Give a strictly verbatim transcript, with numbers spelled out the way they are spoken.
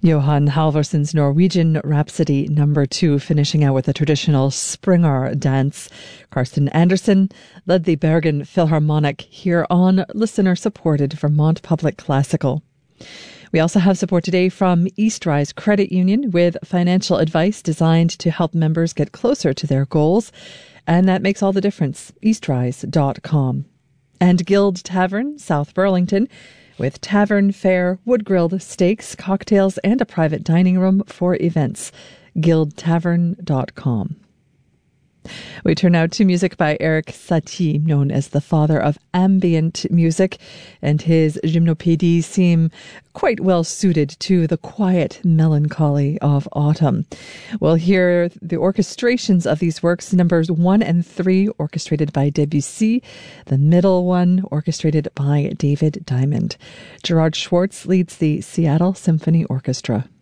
Johan Halvorsen's Norwegian Rhapsody number two, finishing out with a traditional Springer dance. Karsten Andersen led the Bergen Philharmonic here on listener-supported Vermont Public Classical. We also have support today from Eastrise Credit Union with financial advice designed to help members get closer to their goals. And that makes all the difference. eastrise dot com. And Guild Tavern, South Burlington, with tavern, fare, wood-grilled steaks, cocktails, and a private dining room for events. guild tavern dot com. We turn now to music by Erik Satie, known as the father of ambient music, and his gymnopédies seem quite well suited to the quiet melancholy of autumn. We'll hear the orchestrations of these works, numbers one and three, orchestrated by Debussy, the middle one orchestrated by David Diamond. Gerard Schwartz leads the Seattle Symphony Orchestra.